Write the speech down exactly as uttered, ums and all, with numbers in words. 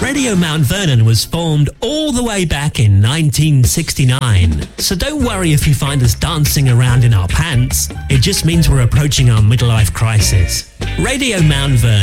Radio Mount Vernon was formed all the way back in nineteen sixty-nine. So don't worry if you find us dancing around in our pants. It just means we're approaching our midlife crisis. Radio Mount Vernon